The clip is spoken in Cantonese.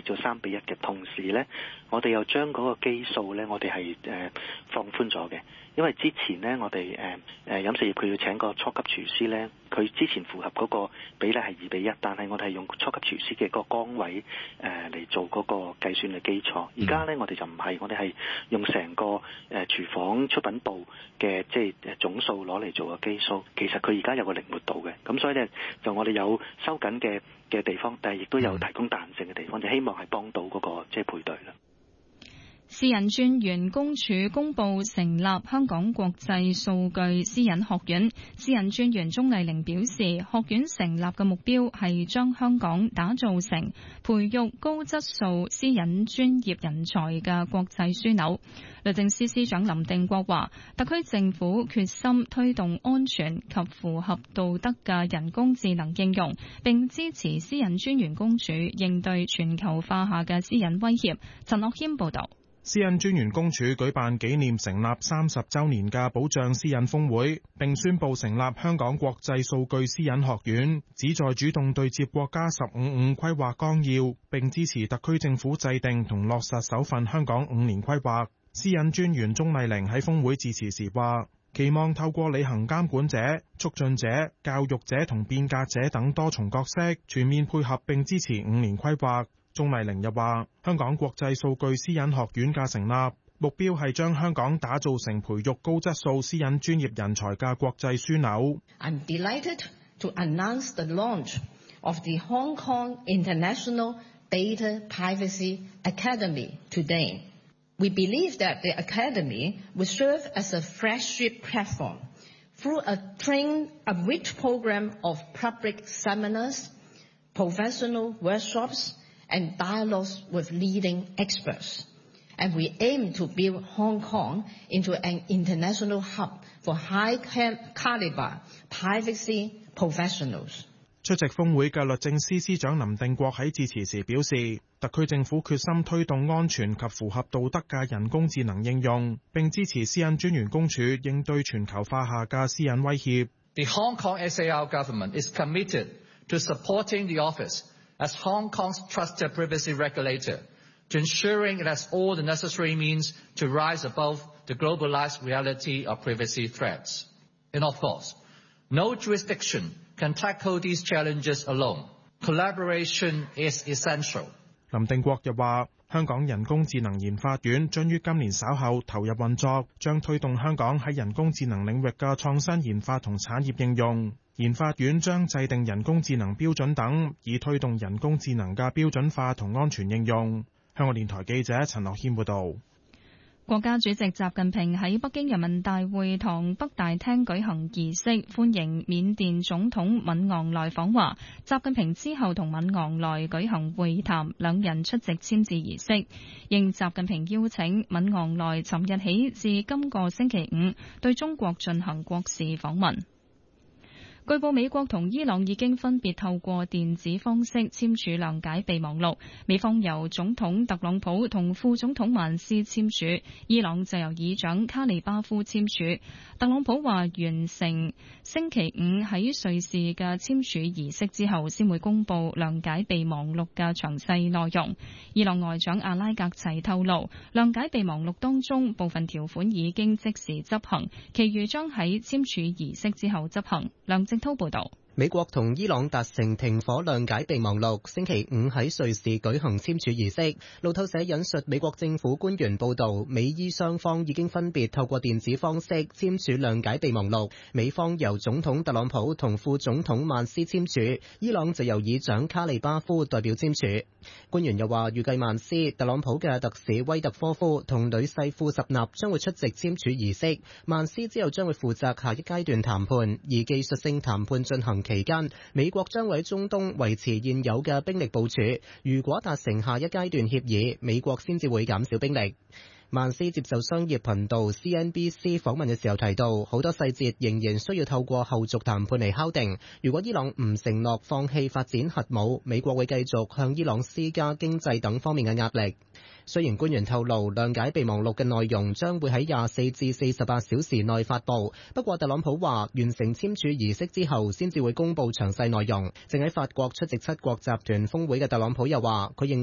做3:1嘅同時咧，我哋又將嗰個基數咧，我哋係放寬咗嘅。因為之前咧，我哋飲食業佢要請個初級廚師咧，佢之前符合嗰個比例係2:1，但係我哋係用初級廚師嘅個崗位嚟做嗰個計算嘅基礎。而家咧，我哋就唔係，我哋係用成個廚房出品部嘅即係總數攞嚟做個基數。其實佢而家有個靈活度嘅，咁所以咧就我哋有收緊嘅地方，但係亦都有提供彈性嘅地方，就希望係幫到嗰個即係配對啦。 私隱專員公署公布成立香港國際數據私隱學院。私隱專員鍾麗玲表示，學院成立嘅目標係將香港打造成培育高質素私隱專業人才嘅國際樞紐。律政司司長林定國話，特區政府決心推動安全及符合道德嘅人工智能應用，並支持私隱專員公署應對全球化下嘅私隱威脅。陳樂謙報道。 私隱專員公署舉辦紀念成立30週年嘅保障私隱峰會，並宣布成立香港國際數據私隱學院，旨在主動對接國家15五規劃綱要，並支持特區政府制定同落實首份香港5年規劃。私隱專員鍾麗玲喺峰會致辭時話，期望透過履行監管者、促進者、教育者同變革者等多重角色，全面配合並支持5年規劃。鍾麗玲又話，香港國際數據私隱學院嘅成立，目標係將香港打造成培育高質素私隱專業人才嘅國際樞紐。 I'm delighted to announce the launch of the Hong Kong International Data Privacy Academy today. We believe that the academy will serve as a flagship platform through a rich program of public seminars, professional workshops, and dialogues with leading experts. And we aim to build Hong Kong into an international hub for high-caliber privacy professionals. 出席峰會嘅律政司司長林定國喺致辭時表示，特區政府決心推動安全及符合道德嘅人工智能應用，並支持私隱專員公署應對全球化下嘅私隱威脅。 The Hong Kong SAR government is committed to supporting the office as Hong Kong's trusted privacy regulator, to ensuring it has all the necessary means to rise above the globalized reality of privacy threats. And of course, no jurisdiction can tackle these challenges alone. Collaboration is essential. 林定國又話，香港人工智能研發院將於今年稍後投入運作，將推動香港喺人工智能領域嘅創新研發同產業應用。研發院將制定人工智能標準等，以推動人工智能嘅標準化同安全應用。香港電台記者陳樂謙報道。 國家主席習近平喺北京人民大會堂北大廳舉行儀式，歡迎緬甸總統敏昂萊訪華。習近平之後同敏昂萊舉行會談，兩人出席簽字儀式。應習近平邀請，敏昂萊尋日起至今個星期五對中國進行國事訪問。據報美國同伊朗已經分別透過電子方式簽署諒解備忘錄，美方由總統特朗普同副總統曼斯簽署，伊朗就由議長卡利巴夫簽署。特朗普話完成星期五喺瑞士嘅簽署儀式之後，先會公布諒解備忘錄嘅詳細內容。伊朗外長阿拉格齊透露，諒解備忘錄當中部分條款已經即時執行，其餘將喺簽署儀式之後執行。梁正濤報道。 美國同伊朗達成停火諒解備忘錄，星期五喺瑞士舉行簽署儀式。路透社引述美國政府官員報道，美伊雙方已經分別透過電子方式簽署諒解備忘錄，美方由總統特朗普同副總統曼斯簽署，伊朗就由議長卡利巴夫代表簽署。官員又話，預計曼斯、特朗普嘅特使威特科夫同女婿庫什納將會出席簽署儀式，曼斯之後將會負責下一階段談判，而技術性談判進行期間，美國將會喺中東維持現有嘅兵力部署，如果達成下一階段協議，美國先至會減少兵力。曼斯接受商業頻道 CNBC 訪問嘅時候提到，好多細節仍然需要透過後續談判嚟敲定。如果伊朗唔承諾放棄發展核武，美國會繼續向伊朗施加經濟等方面嘅壓力。雖然官員透露諒解備忘錄嘅內容將會喺24至48小時內發布，不過特朗普話完成簽署儀式之後先至會公布詳細內容。正喺法國出席7國集團峰會嘅特朗普又話，佢認